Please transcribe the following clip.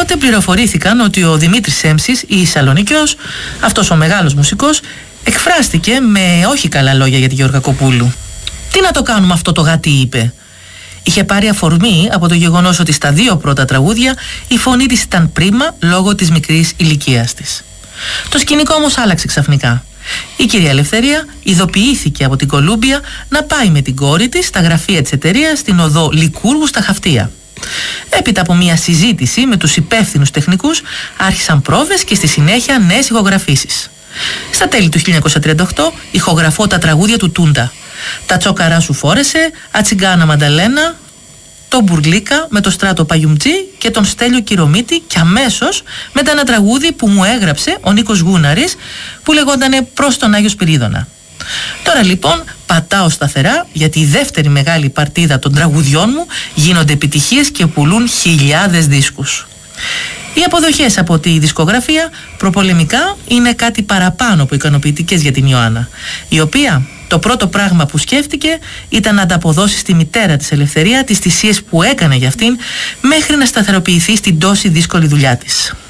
Τότε πληροφορήθηκαν ότι ο Δημήτρης Έμψης, η Σαλονικιός, αυτός ο μεγάλος μουσικός, εκφράστηκε με όχι καλά λόγια για τη Γεωργακοπούλου. «Τι να το κάνουμε αυτό το γάτι», είπε. Είχε πάρει αφορμή από το γεγονός ότι στα 2 πρώτα τραγούδια η φωνή της ήταν πρίμα λόγω της μικρής ηλικίας της. Το σκηνικό όμως άλλαξε ξαφνικά. Η κυρία Ελευθερία ειδοποιήθηκε από την Κολούμπια να πάει με την κόρη της στα γραφεία της εταιρείας στην οδό Λικούργου στα Χαυτία. Έπειτα από μια συζήτηση με τους υπεύθυνους τεχνικούς άρχισαν πρόβες και στη συνέχεια νέες ηχογραφήσεις. Στα τέλη του 1938 ηχογραφώ τα τραγούδια του Τούντα. «Τα τσόκαρά σου φόρεσε», «Ατσιγκάνα Μανταλένα», «Το Μπουρλίκα» με το Στράτο Παγιουμτζή και τον Στέλιο Κυρομίτη, και αμέσως μετά ένα τραγούδι που μου έγραψε ο Νίκος Γούναρης που λεγότανε «Προς τον Άγιο Σπυρίδωνα». Τώρα λοιπόν πατάω σταθερά, γιατί η δεύτερη μεγάλη παρτίδα των τραγουδιών μου γίνονται επιτυχίες και πουλούν χιλιάδες δίσκους. Οι αποδοχές από τη δισκογραφία προπολεμικά είναι κάτι παραπάνω από ικανοποιητικές για την Ιωάννα, η οποία το πρώτο πράγμα που σκέφτηκε ήταν να ανταποδώσει στη μητέρα της Ελευθερία τις θυσίες που έκανε για αυτήν μέχρι να σταθεροποιηθεί στην τόση δύσκολη δουλειά της.